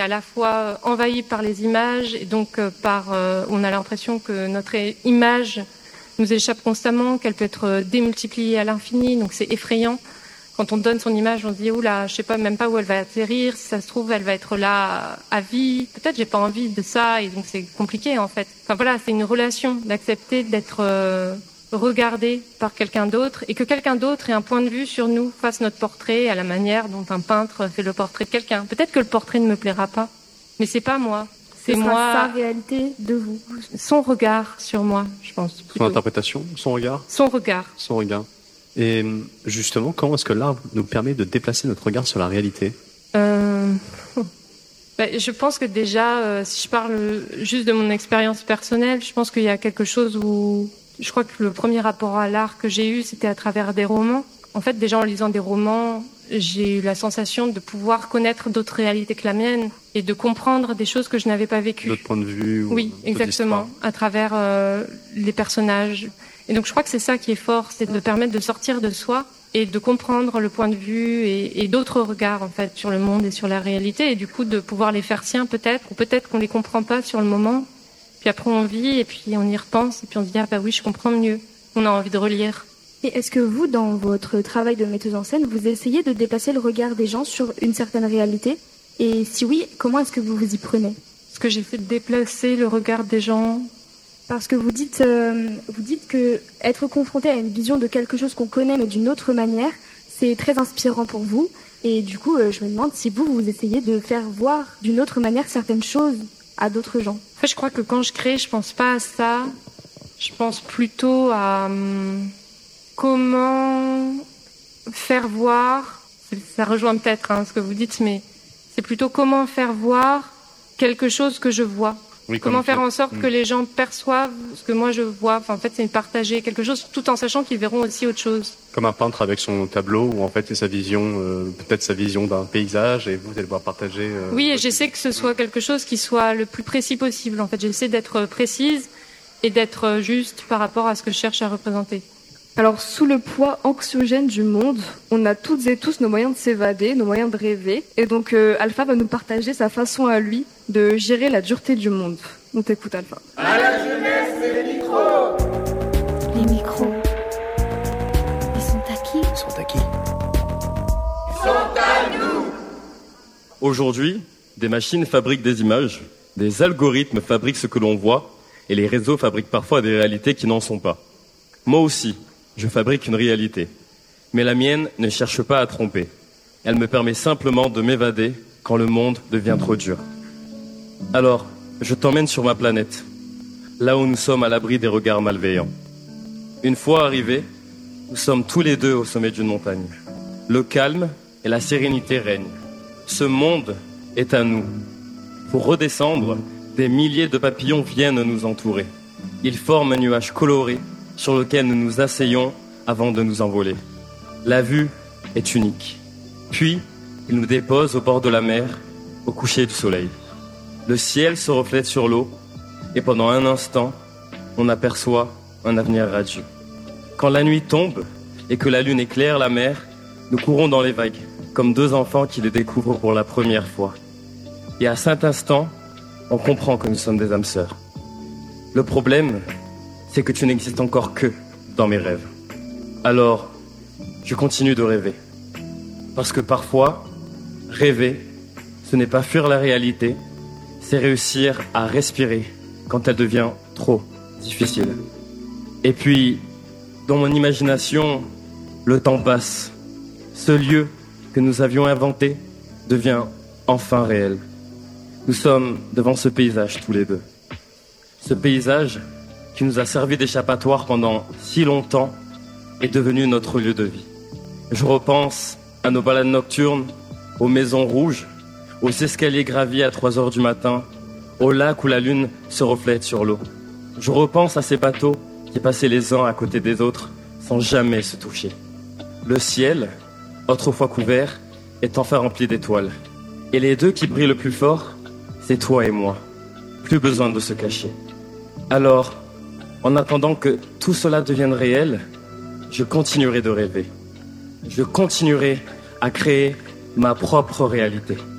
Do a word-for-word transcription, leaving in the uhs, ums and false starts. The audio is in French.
à la fois envahi par les images et donc par, euh, on a l'impression que notre image nous échappe constamment, qu'elle peut être démultipliée à l'infini, donc c'est effrayant. Quand on donne son image, on se dit, oula, je sais pas, même pas où elle va atterrir, si ça se trouve, elle va être là à vie, peut-être j'ai pas envie de ça, et donc c'est compliqué en fait. Enfin voilà, c'est une relation d'accepter d'être euh, regardé par quelqu'un d'autre, et que quelqu'un d'autre ait un point de vue sur nous, fasse notre portrait à la manière dont un peintre fait le portrait de quelqu'un. Peut-être que le portrait ne me plaira pas, mais c'est pas moi. C'est moi, sa réalité de vous. Son regard sur moi, je pense. Plutôt. Son interprétation, son regard. Son regard. Son regard. Et justement, comment est-ce que l'art nous permet de déplacer notre regard sur la réalité ? euh... ben, Je pense que déjà, euh, si je parle juste de mon expérience personnelle, je pense qu'il y a quelque chose où... Je crois que le premier rapport à l'art que j'ai eu, c'était à travers des romans. En fait, déjà en lisant des romans, j'ai eu la sensation de pouvoir connaître d'autres réalités que la mienne et de comprendre des choses que je n'avais pas vécues. D'autres points de vue. Oui, exactement, à travers euh, les personnages. Et donc je crois que c'est ça qui est fort, c'est de permettre de sortir de soi et de comprendre le point de vue et, et d'autres regards en fait sur le monde et sur la réalité, et du coup de pouvoir les faire siens peut-être, ou peut-être qu'on les comprend pas sur le moment, puis après on vit et puis on y repense et puis on se dit ah bah oui je comprends mieux, on a envie de relire. Et est-ce que vous, dans votre travail de metteuse en scène, vous essayez de déplacer le regard des gens sur une certaine réalité ? Et si oui, comment est-ce que vous vous y prenez ? Est-ce que j'essaie de déplacer le regard des gens ? Parce que vous dites, euh, vous dites que être confronté à une vision de quelque chose qu'on connaît mais d'une autre manière, c'est très inspirant pour vous. Et du coup, euh, je me demande si vous, vous essayez de faire voir d'une autre manière certaines choses à d'autres gens. En fait, je crois que quand je crée, je pense pas à ça. Je pense plutôt à hum, comment faire voir. Ça rejoint peut-être hein, ce que vous dites, mais c'est plutôt comment faire voir quelque chose que je vois. Oui, comment faire en sorte mmh. que les gens perçoivent ce que moi je vois. Enfin, en fait, c'est partager quelque chose tout en sachant qu'ils verront aussi autre chose. Comme un peintre avec son tableau où en fait c'est sa vision, euh, peut-être sa vision d'un paysage et vous allez voir partager. Euh, oui, et j'essaie que ce soit quelque chose qui soit le plus précis possible. En fait, j'essaie d'être précise et d'être juste par rapport à ce que je cherche à représenter. Alors, sous le poids anxiogène du monde, on a toutes et tous nos moyens de s'évader, nos moyens de rêver. Et donc, euh, Alpha va nous partager sa façon à lui de gérer la dureté du monde. On t'écoute, Alpha. À la jeunesse, c'est les micros. Les micros. Ils sont à qui ? Ils sont à qui ? Ils sont à nous. Aujourd'hui, des machines fabriquent des images, des algorithmes fabriquent ce que l'on voit, et les réseaux fabriquent parfois des réalités qui n'en sont pas. Moi aussi, je fabrique une réalité. Mais la mienne ne cherche pas à tromper. Elle me permet simplement de m'évader quand le monde devient trop dur. Alors, je t'emmène sur ma planète, là où nous sommes à l'abri des regards malveillants. Une fois arrivés, nous sommes tous les deux au sommet d'une montagne. Le calme et la sérénité règnent. Ce monde est à nous. Pour redescendre, des milliers de papillons viennent nous entourer. Ils forment un nuage coloré sur lequel nous nous asseyons avant de nous envoler. La vue est unique. Puis, ils nous déposent au bord de la mer, au coucher du soleil. Le ciel se reflète sur l'eau, et pendant un instant, on aperçoit un avenir radieux. Quand la nuit tombe et que la lune éclaire la mer, nous courons dans les vagues, comme deux enfants qui les découvrent pour la première fois. Et à cet instant, on comprend que nous sommes des âmes sœurs. Le problème, c'est que tu n'existes encore que dans mes rêves. Alors, je continue de rêver. Parce que parfois, rêver, ce n'est pas fuir la réalité, c'est réussir à respirer quand elle devient trop difficile. Et puis, dans mon imagination, le temps passe. Ce lieu que nous avions inventé devient enfin réel. Nous sommes devant ce paysage tous les deux. Ce paysage qui nous a servi d'échappatoire pendant si longtemps est devenu notre lieu de vie. Je repense à nos balades nocturnes, aux maisons rouges, aux escaliers gravis à trois heures du matin, au lac où la lune se reflète sur l'eau. Je repense à ces bateaux qui passaient les uns à côté des autres sans jamais se toucher. Le ciel, autrefois couvert, est enfin rempli d'étoiles. Et les deux qui brillent le plus fort, c'est toi et moi. Plus besoin de se cacher. Alors, en attendant que tout cela devienne réel, je continuerai de rêver. Je continuerai à créer ma propre réalité.